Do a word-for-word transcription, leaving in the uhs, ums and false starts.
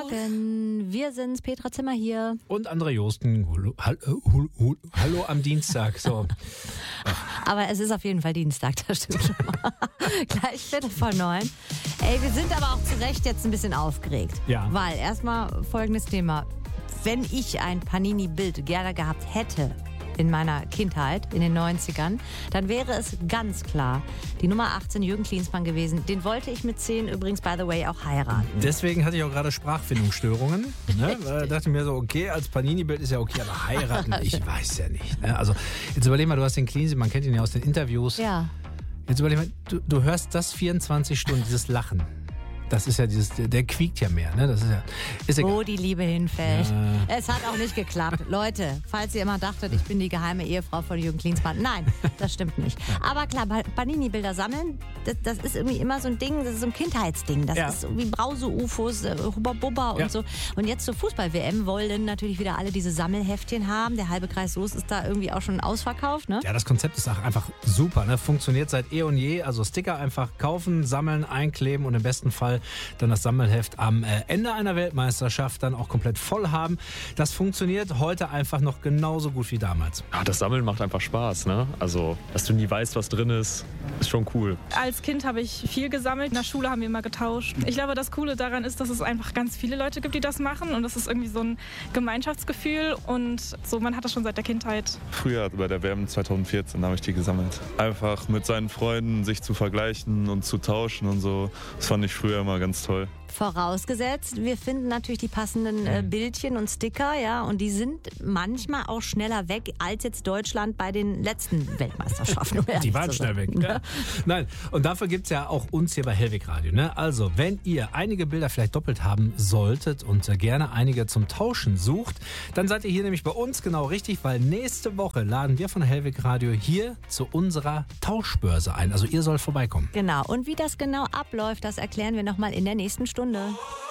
Morgen. Wir sind's, Petra Zimmer hier. Und André Josten. Hallo, hallo, hallo am Dienstag. So. Aber es ist auf jeden Fall Dienstag, das stimmt schon mal. Gleich Viertel vor neun. Ey, wir sind aber auch zu Recht jetzt ein bisschen aufgeregt. Ja. Weil erstmal folgendes Thema. Wenn ich ein Panini-Bild gerne gehabt hätte in meiner Kindheit, in den neunzigern, dann wäre es ganz klar die Nummer achtzehn Jürgen Klinsmann gewesen. Den wollte ich mit zehn übrigens, by the way, auch heiraten. Deswegen hatte ich auch gerade Sprachfindungsstörungen. Ne? Da dachte ich mir so, okay, als Panini-Bild ist ja okay, aber heiraten, ich weiß ja nicht. Ne? Also jetzt überleg mal, du hast den Klinsmann, man kennt ihn ja aus den Interviews. Ja. Jetzt überleg mal, du, du hörst das vierundzwanzig Stunden, dieses Lachen. Das ist ja dieses, der quiekt ja mehr, ne? Das ist ja, ist egal. Wo die Liebe hinfällt. Ja. Es hat auch nicht geklappt. Leute, falls ihr immer dachtet, ich bin die geheime Ehefrau von Jürgen Klinsmann. Nein, das stimmt nicht. Aber klar, Panini-Bilder sammeln, das, das ist irgendwie immer so ein Ding, das ist so ein Kindheitsding. Das Ja. ist so wie Brause-U F Os, äh, Hubba Bubba und Ja. so. Und jetzt zur Fußball-W M wollen natürlich wieder alle diese Sammelheftchen haben. Der halbe Kreis los ist da irgendwie auch schon ausverkauft, ne? Ja, das Konzept ist auch einfach super, ne? Funktioniert seit eh und je. Also Sticker einfach kaufen, sammeln, einkleben und im besten Fall dann das Sammelheft am Ende einer Weltmeisterschaft dann auch komplett voll haben. Das funktioniert heute einfach noch genauso gut wie damals. Ja, das Sammeln macht einfach Spaß, ne? Also, dass du nie weißt, was drin ist, ist schon cool. Als Kind habe ich viel gesammelt. In der Schule haben wir immer getauscht. Ich glaube, das Coole daran ist, dass es einfach ganz viele Leute gibt, die das machen. Und das ist irgendwie so ein Gemeinschaftsgefühl. Und so, man hat das schon seit der Kindheit. Früher bei der W M zweitausendvierzehn habe ich die gesammelt. Einfach mit seinen Freunden sich zu vergleichen und zu tauschen und so. Das fand ich früher immer ganz toll. Vorausgesetzt, wir finden natürlich die passenden äh, Bildchen und Sticker, ja, und die sind manchmal auch schneller weg als jetzt Deutschland bei den letzten Weltmeisterschaften. um ehrlich Die waren zu schnell sein. weg. Ja. Nein, und dafür gibt es ja auch uns hier bei Hellwig Radio. Ne? Also, wenn ihr einige Bilder vielleicht doppelt haben solltet und äh, gerne einige zum Tauschen sucht, dann seid ihr hier nämlich bei uns genau richtig, weil nächste Woche laden wir von Hellwig Radio hier zu unserer Tauschbörse ein. Also ihr sollt vorbeikommen. Genau, und wie das genau abläuft, das erklären wir nochmal in der nächsten Stunde.